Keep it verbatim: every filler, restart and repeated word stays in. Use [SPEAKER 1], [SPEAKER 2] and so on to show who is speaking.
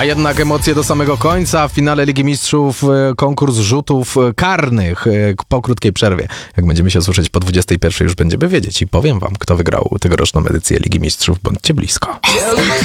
[SPEAKER 1] A jednak emocje do samego końca. W finale Ligi Mistrzów konkurs rzutów karnych po krótkiej przerwie. Jak będziemy się słyszeć po dwudziestej pierwszej, już będziemy wiedzieć i powiem wam, kto wygrał tegoroczną edycję Ligi Mistrzów. Bądźcie blisko.